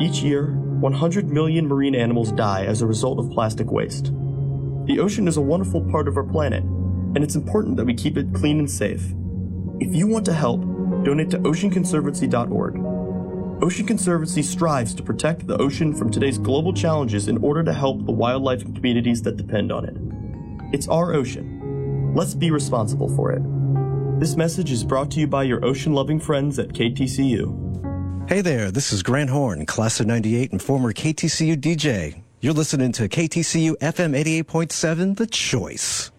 Each year, 100 million marine animals die as a result of plastic waste. The ocean is a wonderful part of our planet, and it's important that we keep it clean and safe. If you want to help, donate to oceanconservancy.org. Ocean Conservancy strives to protect the ocean from today's global challenges in order to help the wildlife and communities that depend on it. It's our ocean. Let's be responsible for it. This message is brought to you by your ocean-loving friends at KTCU. Hey there, this is Grant Horn, class of 98 and former KTCU DJ. You're listening to KTCU FM 88.7, The Choice.